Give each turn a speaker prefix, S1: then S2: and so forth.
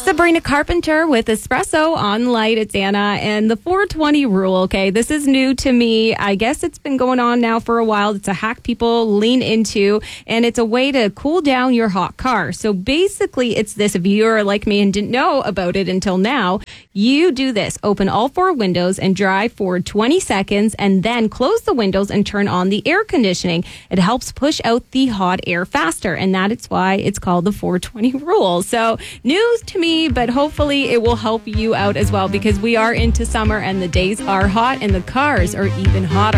S1: Sabrina Carpenter with Espresso on Light. It's Anna and the 420 rule. Okay, this is new to me. I guess it's been going on now for a while. It's a hack people lean into, and it's a way to cool down your hot car. So basically, it's this. If you're like me and didn't know about it until now, you do this. Open all 4 windows and drive for 20 seconds, and then close the windows and turn on the air conditioning. It helps push out the hot air faster, and that is why it's called the 420 rule. So news to me, but hopefully it will help you out as well, because we are into summer and the days are hot and the cars are even hotter.